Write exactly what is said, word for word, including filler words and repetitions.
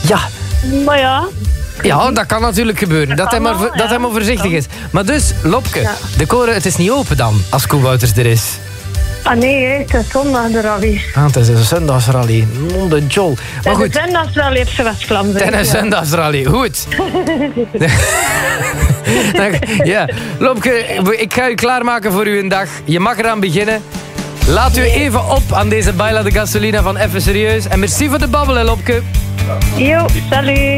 Ja. Maar ja... Ja, dat kan natuurlijk gebeuren. Dat, hij, maar, wel, dat ja. hij maar voorzichtig is. Maar dus, Lopke, Ja. de koren, het is niet open dan, als Koen Wouters er is. Ah nee, hè, het is zondag de rally. Ah, het is een zondagsrally. Monde jol. Maar En de goed, zondagsrally heeft ze West-Vlaanderen. het is een Ja. zondagsrally. Goed. Ja, Lopke, ik ga u klaarmaken voor uw dag. Je mag eraan beginnen. Laat u even op aan deze Baila de Gasolina van Even Serieus. En merci voor de babbel, hè, Lopke. Yo, salut.